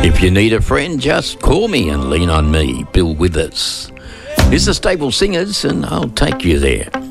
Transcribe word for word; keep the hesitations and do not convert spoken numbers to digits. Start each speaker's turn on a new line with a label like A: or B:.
A: If you need a friend, just call me and lean on me, Bill Withers. It's the Stable Singers, and I'll take you there.